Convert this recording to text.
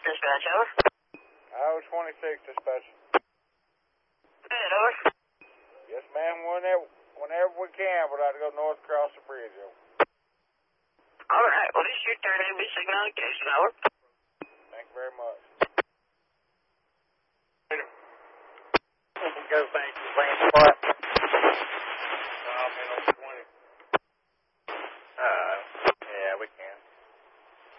Dispatch, over. Iowa 26, dispatch. Good, over. Yes, ma'am, whenever we can, we'd like to go north across the bridge, over. Alright, what is your turn NB signal location, over? Thank you very much. Go back to the same spot.